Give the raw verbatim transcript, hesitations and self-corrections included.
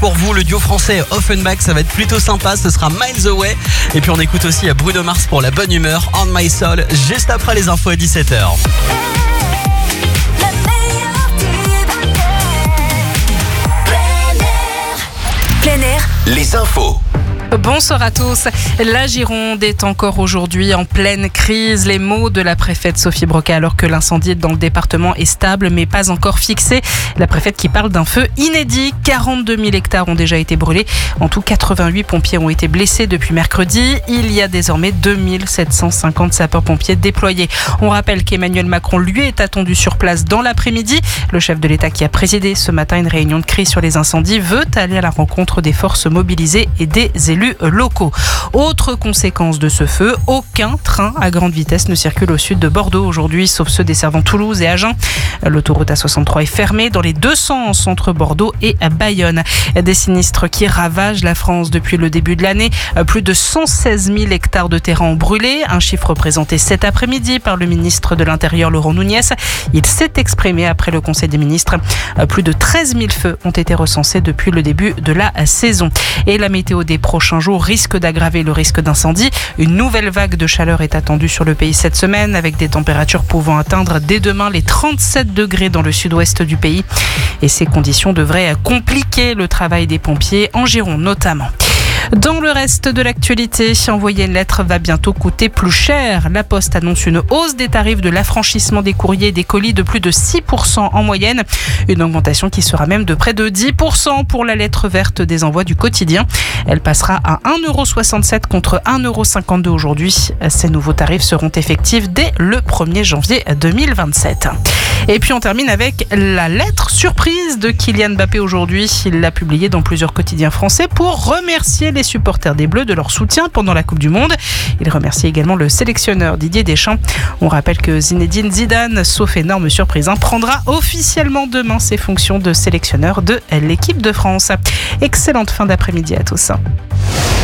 pour vous. Le duo français Offenbach, ça va être plutôt sympa. Ce sera Miles Away. Et puis on écoute aussi Bruno Mars pour la bonne humeur. On My Soul, juste après les infos à dix-sept heures. Plein air, les infos. Bonsoir à tous. La Gironde est encore aujourd'hui en pleine crise. Les mots de la préfète Sophie Broca alors que l'incendie dans le département est stable mais pas encore fixé. La préfète qui parle d'un feu inédit. quarante-deux mille hectares ont déjà été brûlés. En tout, quatre-vingt-huit pompiers ont été blessés depuis mercredi. Il y a désormais deux mille sept cent cinquante sapeurs-pompiers déployés. On rappelle qu'Emmanuel Macron, lui, est attendu sur place dans l'après-midi. Le chef de l'État qui a présidé ce matin une réunion de crise sur les incendies veut aller à la rencontre des forces mobilisées et des élus locaux. Autre conséquence de ce feu, aucun train à grande vitesse ne circule au sud de Bordeaux aujourd'hui, sauf ceux desservant Toulouse et Agen. L'autoroute A soixante-trois est fermée dans les deux sens entre Bordeaux et Bayonne. Des sinistres qui ravagent la France depuis le début de l'année. Plus de cent seize mille hectares de terrain ont brûlé, un chiffre présenté cet après-midi par le ministre de l'Intérieur Laurent Nunez. Il s'est exprimé après le Conseil des ministres. Plus de treize mille feux ont été recensés depuis le début de la saison. Et la météo des prochains jours risque d'aggraver le risque d'incendie. Une nouvelle vague de chaleur est attendue sur le pays cette semaine avec des températures pouvant atteindre dès demain les trente-sept degrés dans le sud-ouest du pays. Et ces conditions devraient compliquer le travail des pompiers en Gironde notamment. Dans le reste de l'actualité, envoyer une lettre va bientôt coûter plus cher. La Poste annonce une hausse des tarifs de l'affranchissement des courriers et des colis de plus de six pour cent en moyenne. Une augmentation qui sera même de près de dix pour cent pour la lettre verte des envois du quotidien. Elle passera à un euro soixante-sept contre un euro cinquante-deux aujourd'hui. Ces nouveaux tarifs seront effectifs dès le premier janvier deux mille vingt-sept. Et puis on termine avec la lettre surprise de Kylian Mbappé aujourd'hui. Il l'a publiée dans plusieurs quotidiens français pour remercier les supporters des Bleus de leur soutien pendant la Coupe du Monde. Il remercie également le sélectionneur Didier Deschamps. On rappelle que Zinedine Zidane, sauf énorme surprise, hein, prendra officiellement demain ses fonctions de sélectionneur de l'équipe de France. Excellente fin d'après-midi à tous.